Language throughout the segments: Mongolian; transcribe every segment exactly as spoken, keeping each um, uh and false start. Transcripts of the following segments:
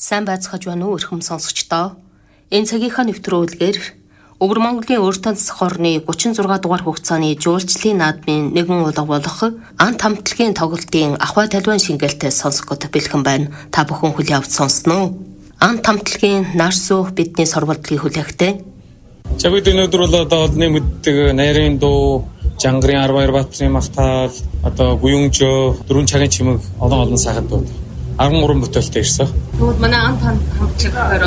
Сайн байцгааж байна уу эрхэм сонсогчдоо. Энэ цагийнхаа нэвтрүүлгээр Өвөр Монголын Өртөн засаг орны гучин зургаан дугаар хугацааны жуулчлалын наадмын нэгэн улаг болох ант хамтлагийн тоглолтын ахуй талбайн шингээлтэй сонсох гээд бэлхэн байна. Та бүхэн хүлээн авч сонсноо. Ант хамтлагийн нар суух бидний сурвалжлыг хүлээхтэй. За бид өнөөдөр бол одоо олонний мэддэг найрын дуу, Жангарын арван хоёр баатрын магтаал, одоо гуюнжөө, дөрвөн цагийн чимэг олон олон сайхан дуу. арван гурван бүтээлтэй ирсэн. Тэгвэл манай ант хамтлагаар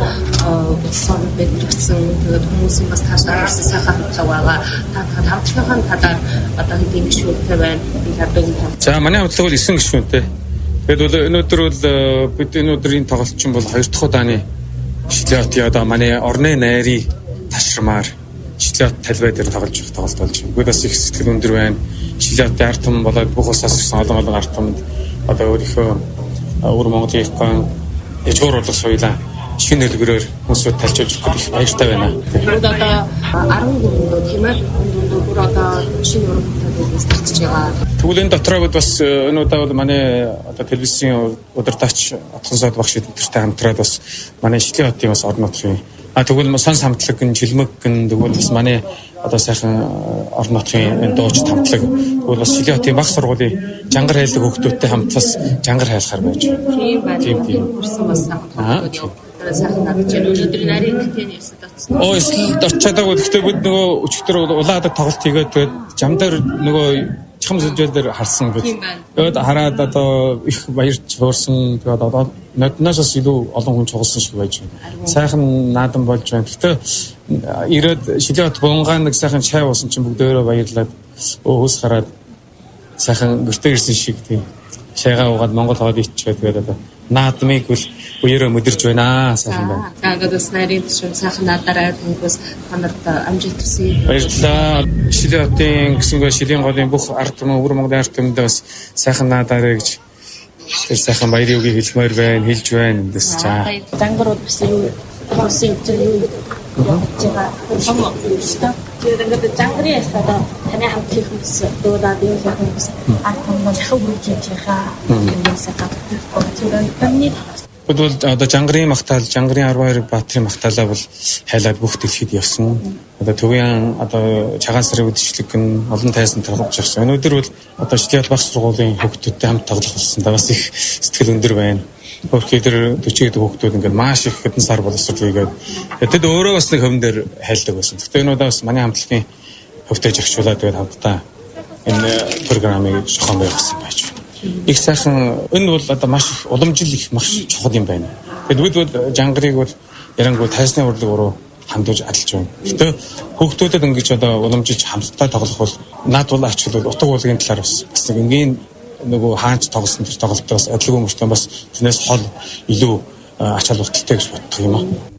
одоо болсон бэлтгэсэн тэгээд хүмүүсийн бас таашаа ирсэн сайхан хамтлаг байгаа. Та хамтлагын талаар одоо хэдийн гишүүнтэй байна. Би хаддаг юм. За манай хамтлаг бол эсрэг гишүүнтэй. Тэгээд бол өнөөдөр бол бид өнөөдрийн тоглолт чинь бол хоёр дахь удааны шилэотын одоо манай орны найрын ташрамаар шилэот талбай дээр тоглож байгаа тоглолт болж байна. Үгүй бас их сэтгэл өндөр байна. Шилэотын ард түмэн болоод бүх усаас ирсэн олон олон ард түмэнд одоо өөрийнхөө Өвөр Монголын икон ячуур болох соёлоо шинэ хэлбэрээр хүмүүсд талжуулж өгөх их баяртай байна. Тэгээд одоо арван гурав тийм ээ бүр одоо шинэ уран бүтээлээс тарчж байгаа. Тэгвэл энэ дотроо бас энэ удаа бол манай одоо телевизийн удирдаач Отгонсод багш эднэртэй хамтраад бас манай Шилэн хотын бас орон нутгийн а тэгвэл сонс хамтлаг гэн жилмэг гэн тэгвэл бас манай одоо сайхан орон нутгийн дууч хамтлаг тэгвэл бас Шилэн хотын баг сургуулийн жангар хайлаг хүүхдүүдтэй хамт бас жангар хайлахаар байж байна. Тийм байна. Тийм тийм. Хүрсэн бас сайхан сайхан надад чинь өнөөдрийн нарийн гэтэн ярьсад очсон. Оо эсвэл очиадаг гэхдээ бид нөгөө өчигдөр улаадаг тоглолт хийгээд тэгээд жам дээр нөгөө чхам сүжээл дээр харсан гэж. Тэгээд хараад одоо их баярч хуурсан тэгээд одоо нодноос илүү олон хүн чугалсан шиг байж байна. Сайхан наадан болж байна. Гэхдээ ирээд Шилэн хот бунгаан нэг сайхан чай уусан чинь бүгдөө баярлаад өөс гараад сайхан гэртээ ирсэн шиг тийм чайгаа уугаад Монгол хоод ичгээд тэгээд одоо наадмыг бол үерөө mëдэрж байна сайхан байна. Тэгээд бас нарийн төшөө сайхан надараа хүмүүс танарт амжилт хүсье. Баярлалаа. Шилэн хотын гэсэнгүй Шилэн голын бүх ард түмэн Өвөр Монголын ард түмэнд бас сайхан надараа гэж тэр сайхан баярын үгийг хэлмээр байна, хэлж байна эндээс чаа. Жангарууд бас юу болсон юм юу яа. Тэгээд жангарын ясаа таны хамтлагийн хүмүүс дуулаад юм сайхан хүмүүс ард түмэн дахин үргэлж яхаа юм сайхан тэгээд Бодвол одоо Жангарын магтаал, Жангарын арван хоёр баатрын магтаалаа бол хайлаад бүх дэлхийд явсан. Одоо төвийн одоо цагаан сарын үдшилэг гэн олон тайсан тоглож явсан. Өнөөдөр бол одоо Шилэн баг сургуулийн хүүхдүүдтэй хамт тоглох болсон. Бас их сэтгэл өндөр байна. Өөрөөр тэр төчөөд хүүхдүүд ингээд маш их хэдэн сар боловсрол хийгээд тэд өөрөө бас нэг хөвөн дээр хайлдаг байсан. Гэхдээ энэ удаа бас манай хамтлагийн хөвтэй жагчуулаад тэгээд хамтдаа энэ програмыг зохион байгуулсан байж байна. Их сайхан энэ бол одоо маш их уламжил их маш чухал юм байна. Тэгэд бид бол Жангарыг бол ярангуй тайсны урлаг руу хандуулж адилж байна. Гэтэ хүүхдүүдэд ингэж одоо уламжилж хамтдаа тоглох бол наад бол ач бол утга уулын талаар бас бас нэг энгийн нөгөө хаанч тоглосон тэр тоглолтоос адилгүй мөртөө бас тэрнээс хол илүү ач холбогдолтой гэж боддог юм аа.